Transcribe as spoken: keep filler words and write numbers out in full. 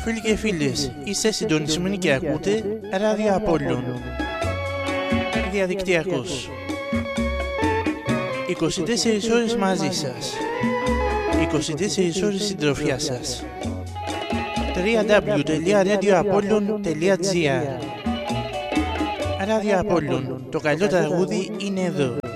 Φίλοι και φίλες, είστε συντονισμένοι και ακούτε Ράδιο Απόλλων. Διαδικτυακός. είκοσι τέσσερις ώρες μαζί σας. είκοσι τέσσερις ώρες συντροφιά σας. double-u double-u double-u τελεία radio apollon τελεία gr. Ράδιο Απόλλων. Το καλό τραγούδι είναι εδώ.